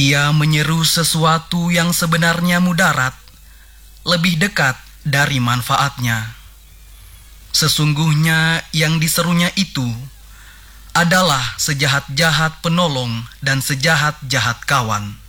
Ia menyeru sesuatu yang sebenarnya mudarat, lebih dekat dari manfaatnya. Sesungguhnya yang diserunya itu adalah sejahat-jahat penolong dan sejahat-jahat kawan.